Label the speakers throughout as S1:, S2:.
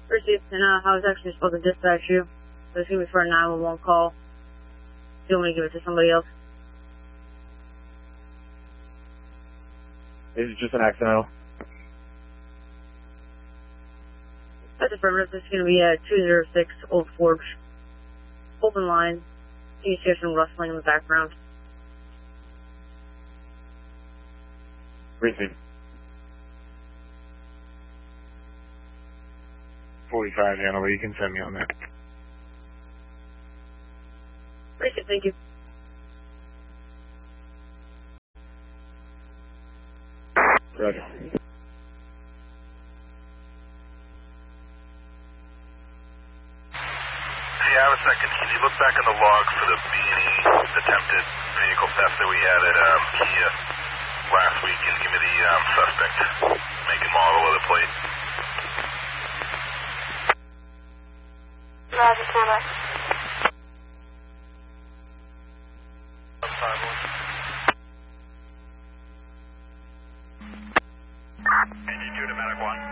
S1: Received, and I was actually supposed to dispatch you. So it's going to be for a 911 call. Do you want me to give it to somebody else?
S2: This is just an accidental.
S1: That's affirmative. This is going to be at 206 Old Forge. Open line. You hear some rustling in the background.
S2: Received. 45 Hannibal, you can send me on that.
S1: Received, thank you.
S2: Roger.
S3: Hey, I have a second. Can you look back in the log for the B&E attempted vehicle theft that we had at Kia last week and give me the suspect, make and model of the plate?
S4: Roger, stand by.
S3: Engine 2 to Medic 1.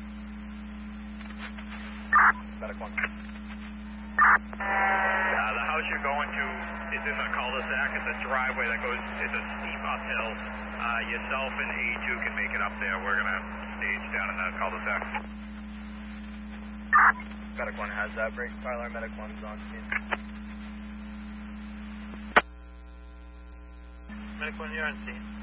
S3: Medic 1. The house you're going to is in the cul-de-sac. It's a driveway that goes, it's a steep uphill. Yourself and A2 can make it up there. We're going to stage down in the cul-de-sac. Medic 1 has that brake. Tyler, Medic 1's on scene. Medic 1, you're on scene.